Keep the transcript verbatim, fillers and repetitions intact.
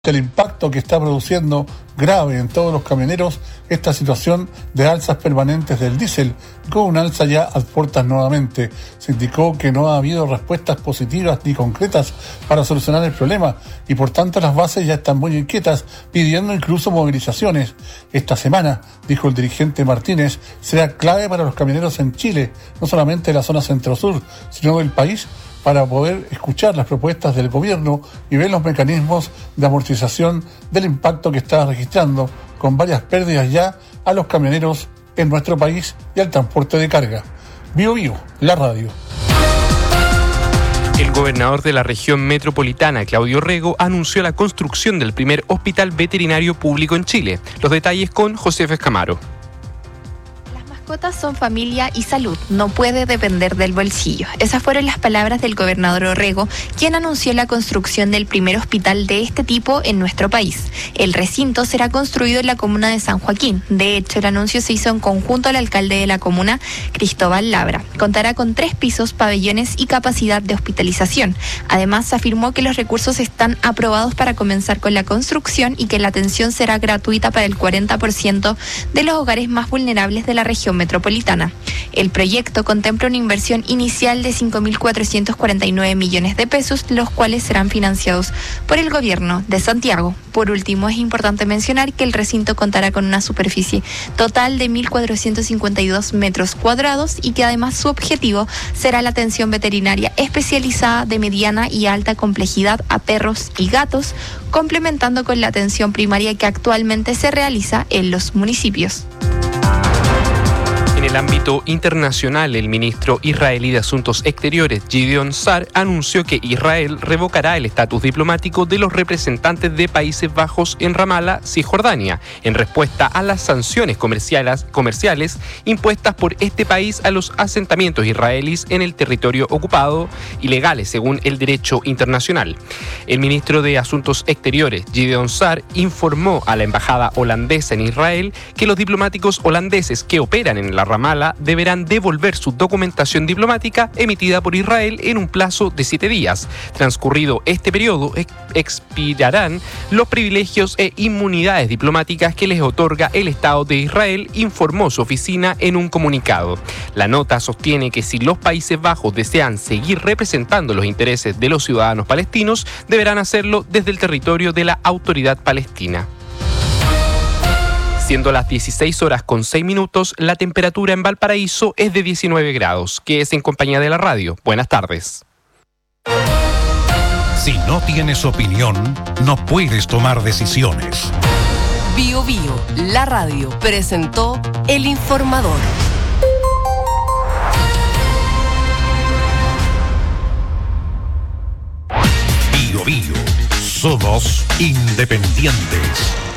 el impacto que está produciendo grave en todos los camioneros esta situación de alzas permanentes del diésel, con un alza ya a puertas nuevamente. Se indicó que no ha habido respuestas positivas ni concretas para solucionar el problema y por tanto las bases ya están muy inquietas, pidiendo incluso movilizaciones. Esta semana, dijo el dirigente Martínez, será clave para los camioneros en Chile, no solamente de la zona centro-sur, sino del país, para poder escuchar las propuestas del gobierno y ver los mecanismos de amortización del impacto que está registrando, con varias pérdidas ya a los camioneros en nuestro país y al transporte de carga. Bio Bio, la radio. El gobernador de la región metropolitana, Claudio Rego, anunció la construcción del primer hospital veterinario público en Chile. Los detalles con José Escamaro. Mascotas son familia y salud, no puede depender del bolsillo. Esas fueron las palabras del gobernador Orrego, quien anunció la construcción del primer hospital de este tipo en nuestro país. El recinto será construido en la comuna de San Joaquín. De hecho, el anuncio se hizo en conjunto al alcalde de la comuna, Cristóbal Labra. Contará con tres pisos, pabellones y capacidad de hospitalización. Además, afirmó que los recursos están aprobados para comenzar con la construcción y que la atención será gratuita para el cuarenta por ciento de los hogares más vulnerables de la región metropolitana. El proyecto contempla una inversión inicial de cinco mil cuatrocientos cuarenta y nueve millones de pesos, los cuales serán financiados por el gobierno de Santiago. Por último, es importante mencionar que el recinto contará con una superficie total de mil cuatrocientos cincuenta y dos metros cuadrados y que además su objetivo será la atención veterinaria especializada de mediana y alta complejidad a perros y gatos, complementando con la atención primaria que actualmente se realiza en los municipios. En el ámbito internacional, el ministro israelí de Asuntos Exteriores, Gideon Sa'ar, anunció que Israel revocará el estatus diplomático de los representantes de Países Bajos en Ramala, Cisjordania, en respuesta a las sanciones comerciales, comerciales impuestas por este país a los asentamientos israelíes en el territorio ocupado, ilegales según el derecho internacional. El ministro de Asuntos Exteriores, Gideon Sa'ar, informó a la embajada holandesa en Israel que los diplomáticos holandeses que operan en la Ramala deberán devolver su documentación diplomática emitida por Israel en un plazo de siete días. Transcurrido este periodo, expirarán los privilegios e inmunidades diplomáticas que les otorga el Estado de Israel, informó su oficina en un comunicado. La nota sostiene que si los Países Bajos desean seguir representando los intereses de los ciudadanos palestinos, deberán hacerlo desde el territorio de la Autoridad Palestina. Siendo las dieciséis horas con seis minutos, la temperatura en Valparaíso es de diecinueve grados. Que es en compañía de la radio. Buenas tardes. Si no tienes opinión, no puedes tomar decisiones. Bio Bio, la radio, presentó El Informador. Bio Bio, somos independientes.